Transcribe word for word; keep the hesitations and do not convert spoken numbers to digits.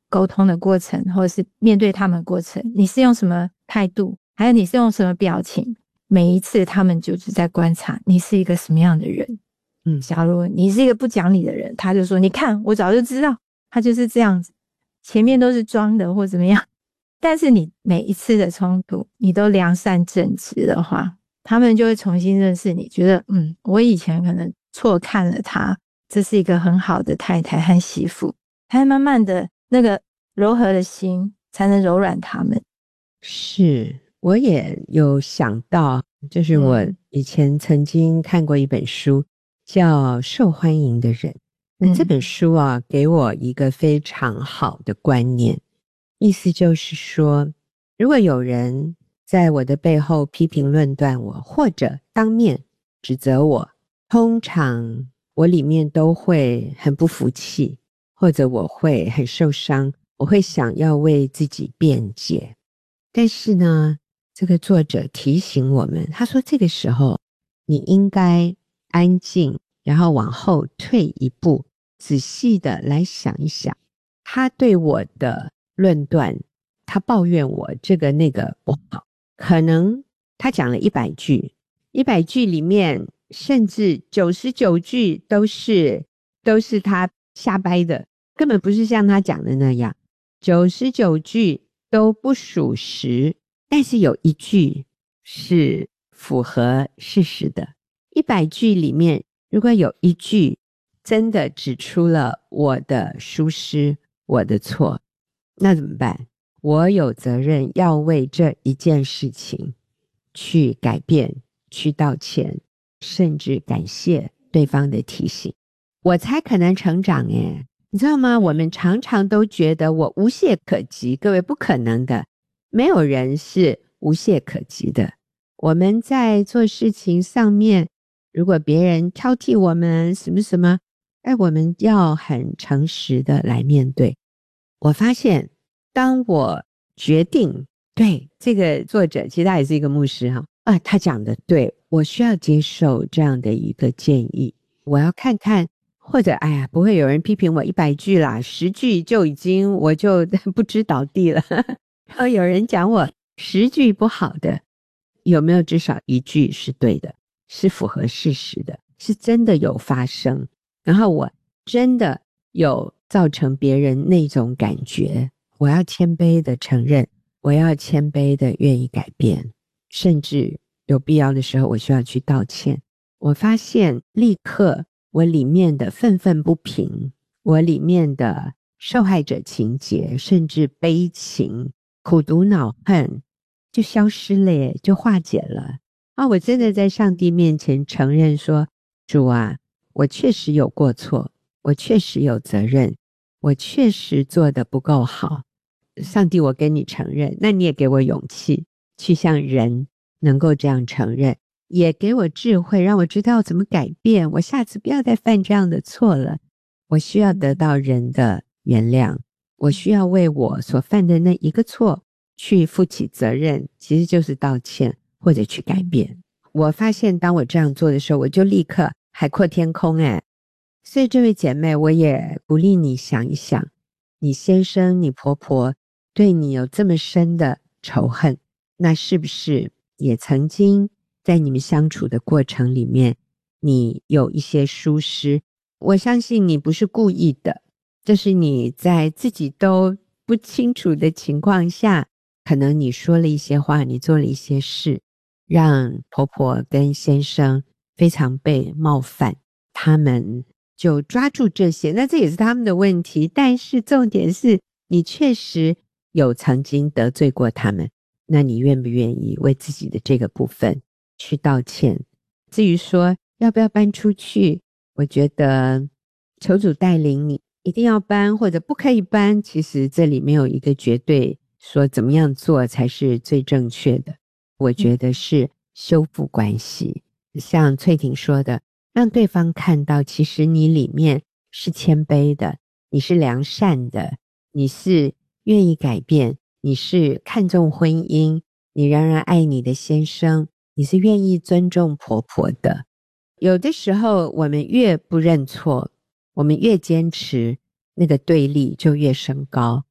沟通的过程，或者是面对他们的过程，你是用什么态度，还有你是用什么表情，每一次他们就是在观察你是一个什么样的人。 嗯， 假如你是一个不讲理的人，他就说你看我早就知道，他就是这样子，前面都是装的或怎么样。但是你每一次的冲突你都良善正直的话，他们就会重新认识你，觉得嗯，我以前可能错看了他，这是一个很好的太太和媳妇，还慢慢的那个柔和的心才能柔软他们。 是，我也有想到，就是我以前曾经看过一本书叫《受欢迎的人》，那这本书啊给我一个非常好的观念，意思就是说，如果有人在我的背后批评论断我，或者当面指责我，通常我里面都会很不服气，或者我会很受伤，我会想要为自己辩解。但是呢，这个作者提醒我们，他说这个时候你应该安静，然后往后退一步，仔细的来想一想，他对我的论断，他抱怨我这个那个不好，可能他讲了一百句，一百句里面甚至九十九句都是都是他瞎掰的，根本不是像他讲的那样，九十九句都不属实，但是有一句是符合事实的。一百句里面，如果有一句真的指出了我的疏失，我的错，那怎么办？我有责任要为这一件事情去改变，去道歉，甚至感谢对方的提醒，我才可能成长耶。你知道吗？我们常常都觉得我无懈可击，各位，不可能的，没有人是无懈可击的。我们在做事情上面，如果别人挑剔我们什么什么，哎，我们要很诚实的来面对。我发现当我决定，对，这个作者其实他也是一个牧师哈，啊，他讲的对，我需要接受这样的一个建议，我要看看，或者哎呀，不会有人批评我一百句啦，十句就已经我就不知倒地了。然后有人讲我十句不好的，有没有至少一句是对的，是符合事实的，是真的有发生，然后我真的有造成别人那种感觉，我要谦卑的承认，我要谦卑的愿意改变，甚至有必要的时候我需要去道歉。我发现立刻我里面的愤愤不平，我里面的受害者情节，甚至悲情、苦毒恼恨就消失了耶，就化解了啊！我真的在上帝面前承认说，主啊，我确实有过错，我确实有责任，我确实做得不够好，上帝我跟你承认，那你也给我勇气去向人能够这样承认，也给我智慧让我知道怎么改变，我下次不要再犯这样的错了。我需要得到人的原谅，我需要为我所犯的那一个错去负起责任，其实就是道歉或者去改变。我发现当我这样做的时候，我就立刻海阔天空诶。所以这位姐妹，我也鼓励你想一想，你先生你婆婆对你有这么深的仇恨，那是不是也曾经在你们相处的过程里面你有一些疏失？我相信你不是故意的，这是你在自己都不清楚的情况下，可能你说了一些话，你做了一些事，让婆婆跟先生非常被冒犯，他们就抓住这些，那这也是他们的问题，但是重点是你确实有曾经得罪过他们，那你愿不愿意为自己的这个部分去道歉？至于说要不要搬出去，我觉得求主带领你一定要搬或者不可以搬，其实这里没有一个绝对说怎么样做才是最正确的，我觉得是修复关系，像翠婷说的，让对方看到其实你里面是谦卑的，你是良善的，你是愿意改变，你是看重婚姻，你仍然爱你的先生，你是愿意尊重婆婆的。有的时候我们越不认错，我们越坚持，那个对立就越升高，